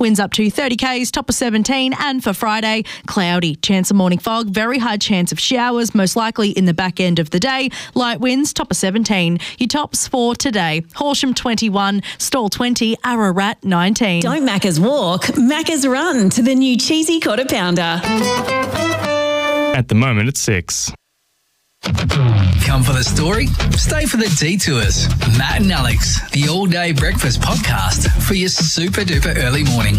Winds up to 30 k's, top of 17. And for Friday, cloudy, chance of morning fog, very high chance of showers, most likely in the back end of the day. Light winds, top of 17. Your tops for today: Horsham 21, Stawell 20, Ararat 19. Don't Macca's walk, Macca's run to the new cheesy quarter pounder. At the moment, it's 6. Come for the story, stay for the detours. Matt and Alex, the all-day breakfast podcast for your super-duper early morning.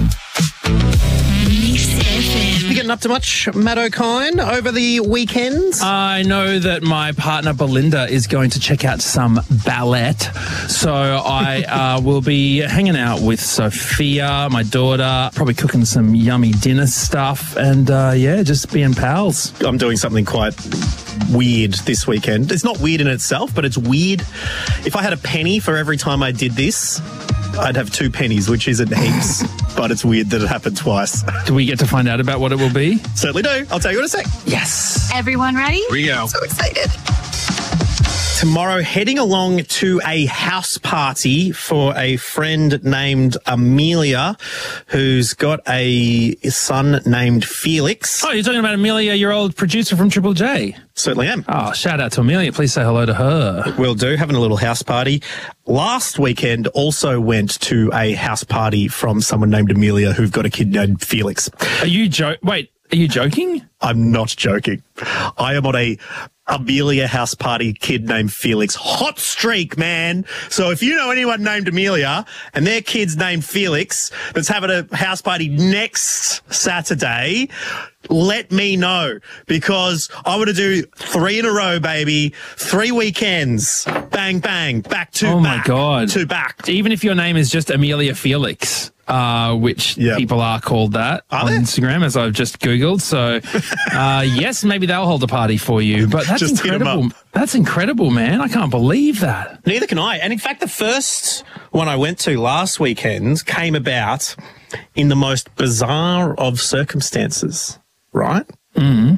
You getting up to much, Matt O'Kine, over the weekend? I know that my partner Belinda is going to check out some ballet, so I will be hanging out with Sophia, my daughter, probably cooking some yummy dinner stuff, and just being pals. I'm doing something quite weird this weekend. It's not weird in itself, but it's weird. If I had a penny for every time I did this, I'd have 2 pennies, which isn't heaps, but it's weird that it happened twice. Do we get to find out about what it will be? Certainly do. I'll tell you in a sec. Yes. Everyone ready? Here we go. So excited. Tomorrow, heading along to a house party for a friend named Amelia, who's got a son named Felix. Oh, you're talking about Amelia, your old producer from Triple J? Certainly am. Oh, shout out to Amelia. Please say hello to her. Will do. Having a little house party. Last weekend, also went to a house party from someone named Amelia who've got a kid named Felix. Are you Are you joking? I'm not joking. I am on a Amelia house party, kid named Felix. Hot streak, man. So if you know anyone named Amelia and their kid's named Felix that's having a house party next Saturday, let me know, because I want to do 3 in a row, baby. 3 weekends. Bang, bang. Back to back. Oh, my God. To back. Even if your name is just Amelia Felix, which people are called that on Instagram, as I've just Googled. So, yes, maybe they'll hold a party for you. But that's Just incredible. That's incredible, man. I can't believe that. Neither can I. And in fact, the first one I went to last weekend came about in the most bizarre of circumstances, right? Mm.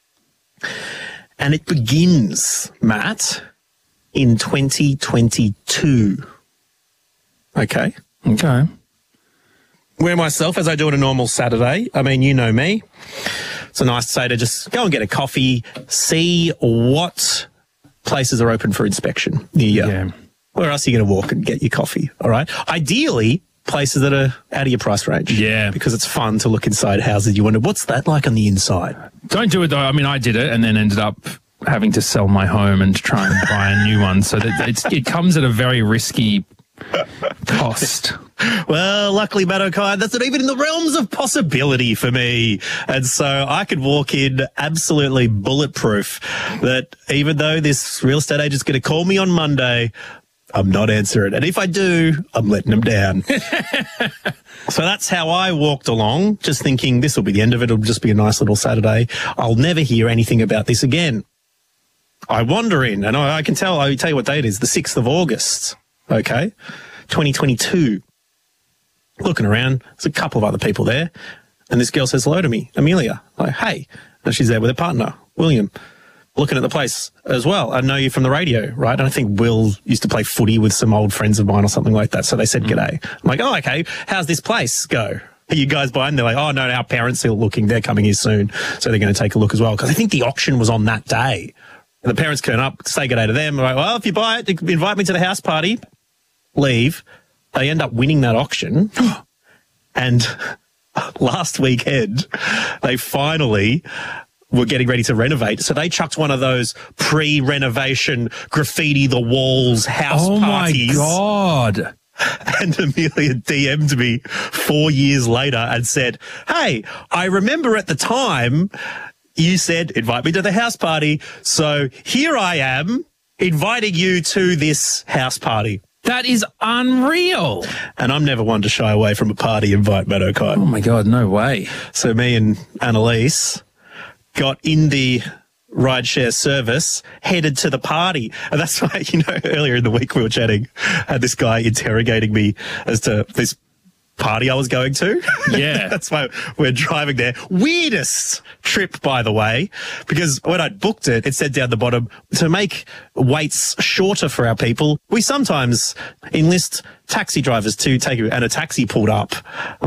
And it begins, Matt, in 2022. Okay. Okay. Where myself, as I do on a normal Saturday, I mean, you know me. It's a nice day to just go and get a coffee, see what places are open for inspection near you. Yeah. Where else are you going to walk and get your coffee, all right? Ideally, places that are out of your price range. Yeah. Because it's fun to look inside houses. You wonder, what's that like on the inside? Don't do it, though. I mean, I did it and then ended up having to sell my home and try and buy a new one. So that it comes at a very risky cost. Well, luckily, Matt O'Kine, that's not even in the realms of possibility for me. And so I could walk in absolutely bulletproof that even though this real estate agent's going to call me on Monday, I'm not answering. And if I do, I'm letting them down. So that's how I walked along, just thinking this will be the end of it. It'll just be a nice little Saturday. I'll never hear anything about this again. I wander in, and I'll tell you what day it is, the 6th of August. Okay, 2022. Looking around, there's a couple of other people there, and this girl says hello to me, Amelia. Like, hey. And she's there with her partner, William, looking at the place as well. I know you from the radio, right? And I think Will used to play footy with some old friends of mine or something like that. So they said g'day. I'm like, oh, okay, how's this place go? Are you guys buying? They're like, oh, no, our parents are looking. They're coming here soon. So they're going to take a look as well. Because I think the auction was on that day. And the parents turn up, say g'day to them. They're like, well, if you buy it, invite me to the house party. Leave. They end up winning that auction. And last weekend, they finally were getting ready to renovate. So they chucked one of those pre-renovation graffiti the walls house parties. Oh, my God. And Amelia DM'd me 4 years later and said, hey, I remember at the time you said, invite me to the house party. So here I am inviting you to this house party. That is unreal. And I'm never one to shy away from a party invite, Matt O'Kine. Oh, my God, no way. So me and Annalise got in the rideshare service, headed to the party. And that's why, earlier in the week we were chatting, had this guy interrogating me as to this party I was going to. Yeah. That's why we're driving there. Weirdest trip, by the way, because when I booked it, it said down the bottom, to make waits shorter for our people, we sometimes enlist taxi drivers to take you, and a taxi pulled up.